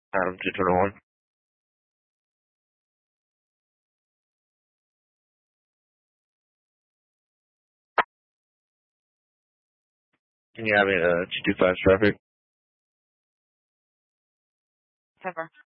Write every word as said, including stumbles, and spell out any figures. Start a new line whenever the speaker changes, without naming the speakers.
Adam two twenty-one. Can you have me uh two two five traffic?
Cover.